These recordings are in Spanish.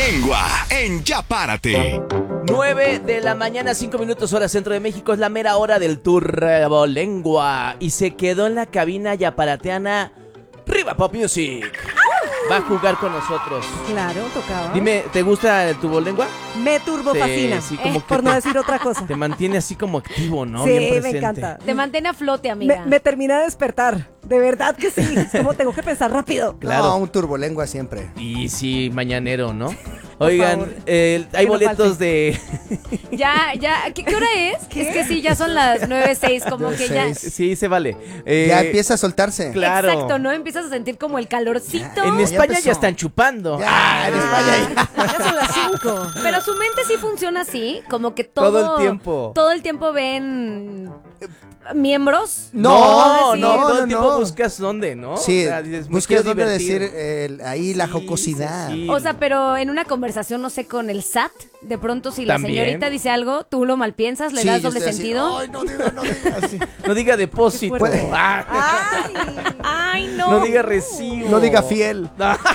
Turbolengua en Ya Párate. 9 de la mañana, 5 minutos hora centro de México. Es la mera hora del Turbolengua. Y se quedó en la cabina yaparateana Riva Pop Music. Va a jugar con nosotros. Claro, tocaba. Dime, ¿te gusta el Turbolengua? Me turbofascina, Sí, como que por no decir otra cosa. Te mantiene así como activo, ¿no? Sí, Bien me presente. encanta. Te mantiene a flote, amiga. Me termina de despertar. De verdad que sí. Es como tengo que pensar rápido. Claro. No, un turbolengua siempre. Y sí, mañanero, ¿no? Oigan, favor. hay no boletos falte. de... Ya, ¿qué hora es? Es que sí, ya son las 9:06, como que ya... 9:06. Sí, se vale. Ya empieza a soltarse. Claro. Exacto, ¿no? Empiezas a sentir como el calorcito. En ya España empezó. ya están chupando. Ya, en España ya. Ya son las 5. Pero su mente sí funciona así, como que Todo el tiempo. Todo el tiempo ven miembros. No, Sí. todo el tiempo no. buscas dónde, ¿no? Sí, O sea, dices, me buscas quiero dónde divertir. decir ahí la Sí, jocosidad. sí, sí. O sea, pero en una conversación, no sé, con el SAT, de pronto si la También. señorita dice algo, tú lo malpiensas, le Sí, das yo doble estoy así, sentido. Ay, no diga, no diga. Así. No diga depósito. Qué fuerte. Ah, Ay, no. no diga recibo. No diga fiel.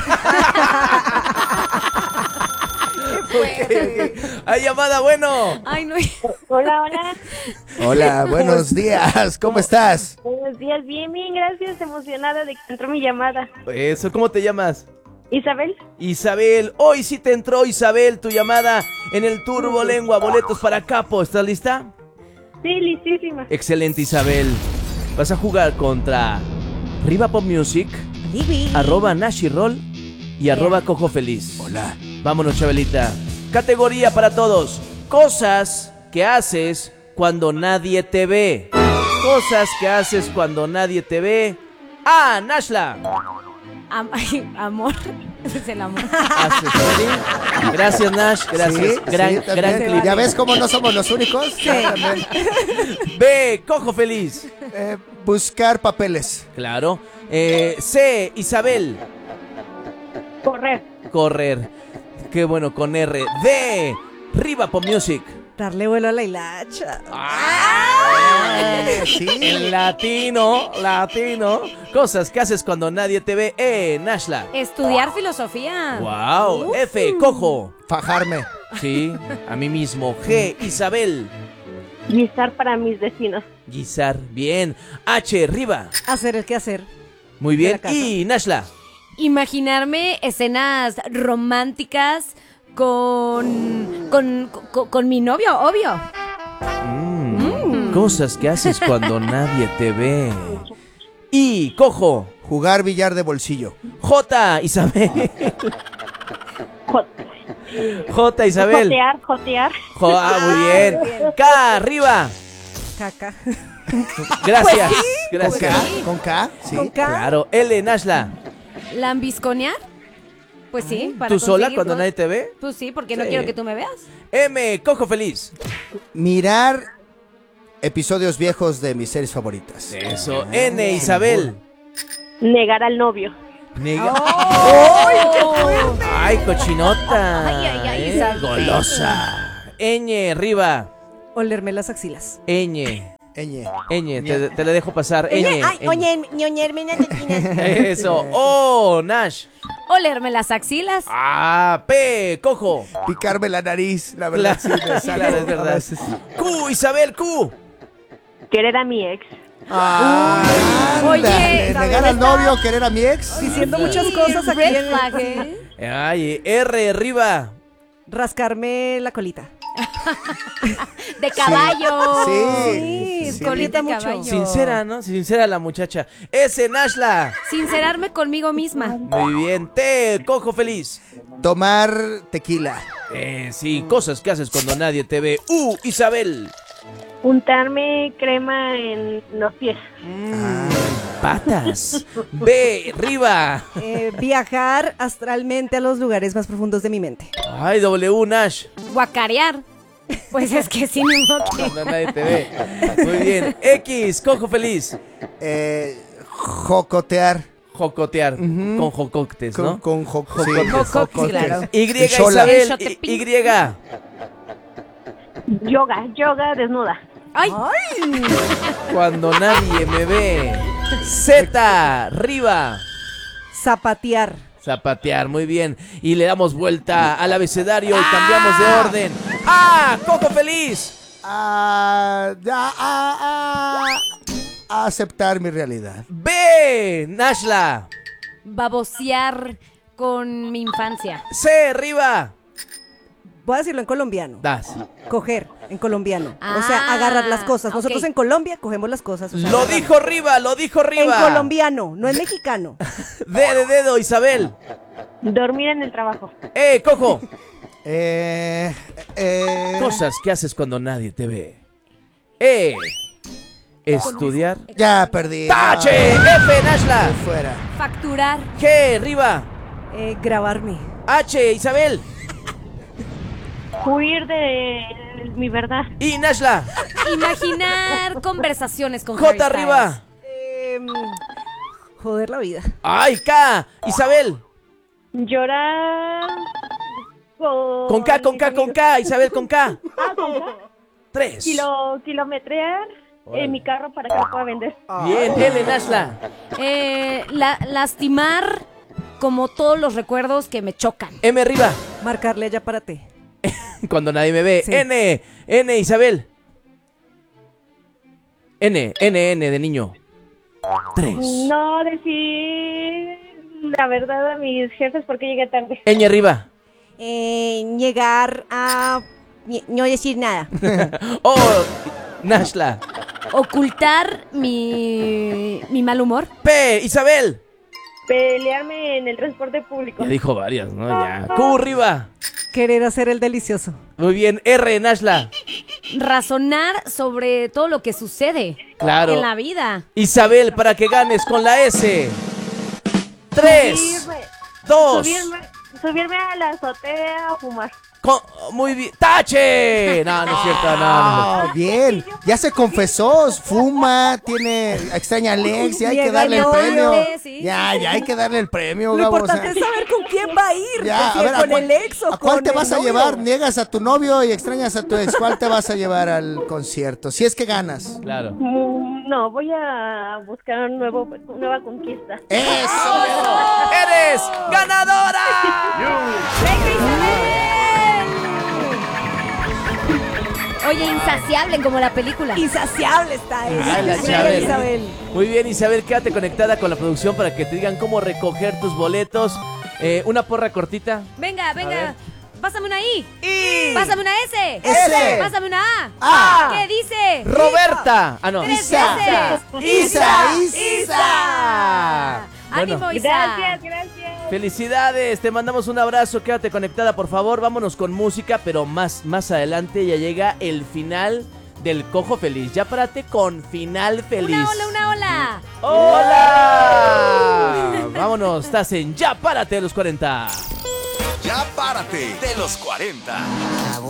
Ok. Hay llamada, bueno. Ay, no. Hola, hola. Hola, buenos días. ¿Cómo estás? Buenos días, bien, gracias. Emocionada de que entró mi llamada. Eso, ¿cómo te llamas? Isabel, Isabel. Hoy sí te entró, Isabel, tu llamada en el Turbolengua. Boletos para Capo. ¿Estás lista? sí, listísima. Excelente, Isabel. Vas a jugar contra Riva Pop Music, @Nashirol y @Cojo Feliz. Hola. Vámonos, Chabelita. Categoría para todos. Cosas que haces cuando nadie te ve. Cosas que haces cuando nadie te ve. Nashla. Ay, amor. Es el amor. Haces, ¿sí? Gracias, Nash. Gracias. Sí, gran sí, gran también. clip. ¿Ya ves cómo no somos los únicos? Sí. También. B. Cojo Feliz. Buscar papeles. Claro. C. Isabel. Correr. Correr. Qué bueno, con R. D. Riva Pop Music. Darle vuelo a la hilacha. Sí. En latino. Cosas que haces cuando nadie te ve. Nashla. Estudiar filosofía. Wow. F. Cojo. Fajarme. Sí, a mí mismo. G. Isabel. Guisar para mis vecinos. Guisar. Bien. H. Riva. Hacer el que hacer. Muy De bien. la casa. Y Nashla. Imaginarme escenas románticas con mi novio, obvio. Cosas que haces cuando nadie te ve. Y Cojo. Jugar billar de bolsillo. J. Isabel. Jo- J. Isabel. Jotear. Muy bien. K. Riva. Caca. Gracias. ¿Con Gracias. K? ¿Con K? Sí. Con K. Claro. L. Nashla. ¿Lambisconear? Pues sí, para ¿Tú sola conseguir cuando dos- nadie te ve? Pues sí, porque no Sí. quiero que tú me veas. M. Cojo Feliz. Mirar episodios viejos de mis series favoritas. Eso. N. Isabel. Negar al novio. Nega- ¡Oh! Ay, cochinota. Ay, Isabel. Golosa. Ñ. Riva. Olerme las axilas. Ñ. Ñ. Te le dejo pasar. Ñ. Ñ. ñoñerme Eso. O. Nash. Olerme las axilas. P. Cojo. Picarme la nariz, la verdad. Sí, me sale Claro, es a verdad. veces. Q. Isabel. Q. Querer a mi ex. Oye, negar al novio, querer a mi ex. Diciendo muchas cosas aquí red en flag, ¿eh? Ay, R. Riva. Rascarme la colita. De caballo. Sí. Sí, Colita mucho. caballo. Sincera, ¿no? Sincera la muchacha. S. Nashla. Sincerarme conmigo misma. Muy bien. T. Cojo Feliz. Tomar tequila. Sí, cosas que haces cuando nadie te ve. U. Isabel. Untarme crema en los pies. Patas. B. Riva. Viajar astralmente a los lugares más profundos de mi mente. Ay, W. Nash. Guacarear. Pues es que sí, ni modo que... Cuando nadie te ve. Muy bien. X. Cojo Feliz. Jocotear. Jocotear. Con jococtes, ¿no? Con Jocotes. sí, Jocotes, claro. Y. Chola. Isabel. El Y. Yoga desnuda. Ay, Cuando nadie me ve. Z. Riva. Zapatear. Zapatear, muy bien. Y le damos vuelta al abecedario y cambiamos de orden. ¡Ah! ¡Cojo feliz! Aceptar mi realidad. B. Nashla. Babosear con mi infancia. C. Riva. Voy a decirlo en colombiano. Das. Coger en colombiano. Ah, O sea, agarrar las cosas. Nosotros ok. en Colombia cogemos las cosas. O sea, Lo agarramos. dijo Riva, lo dijo En Riva. colombiano, no en mexicano. D de dedo, Isabel. Dormir en el trabajo. Cojo. Cosas. Cosas que haces cuando nadie te ve. Estudiar. Ya perdí. ¡Tache! F. Nashla. Fuera. Facturar. G. Riva. Grabarme. H. Isabel. Huir de mi verdad. Y Nashla. Imaginar conversaciones con Harry J. Styles. Riva. Joder la vida. ¡Ay, K! Isabel. Llorar Con K, con K, con K. Isabel, con K. con K. 3. Kilometrear mi carro para que lo pueda vender. Bien, L. Nashla. Lastimar como todos los recuerdos que me chocan. M. Riva. Marcarle allá para ti. Cuando nadie me ve. Sí. N. Isabel. N de niño. 3. No decir la verdad a mis jefes porque llegué tarde. Ñ. Riva. Llegar a no decir nada. O. Nashla. Ocultar mi mal humor. P. Isabel. Pelearme en el transporte público. Ya dijo varias, ¿no? Ya. Q. Riva. Querer hacer el delicioso. Muy bien. R. Nashla. Razonar sobre todo lo que sucede Claro. en la vida. Isabel, para que ganes con la S. 3. 2. Subirme a la azotea a fumar. Muy bien. ¡Tache! No, no es cierto, no. Ah, bien. Ya se confesó, fuma, extraña a Alex, y hay que Llega darle el el premio. novio. Sí, Ya hay que darle el premio, Lo Gabo, importante es saber con quién va a ir. ya, ¿Con a ver, quién? ¿Con el ex o ¿a cuál con te el vas a novio? llevar? Niegas a tu novio y extrañas a tu ex. ¿Cuál te vas a llevar al concierto? Si es que ganas. Claro. No, voy a buscar nueva conquista. ¡Eso! ¡Eres ganadora! ¡Venga, Isabel! Oye, insaciable como la película. Insaciable está esa. Ay, la Muy Isabel. bien, Isabel. Muy bien, Isabel, quédate conectada con la producción para que te digan cómo recoger tus boletos. Una porra cortita. Venga, A ver. venga. Pásame una I. Y Pásame una S. S. Pásame una A. A. ¿Qué dice? Roberta. Ah, no. Tres Isa. veces. Isa. Bueno, Ánimo, Isa. Gracias. felicidades, te mandamos un abrazo, quédate conectada por favor, vámonos con música, pero más adelante ya llega el final del Cojo Feliz. Ya párate con Final Feliz. Una ola. ¡Hola! Vámonos, estás en Ya Párate de los 40. Ya párate de los 40.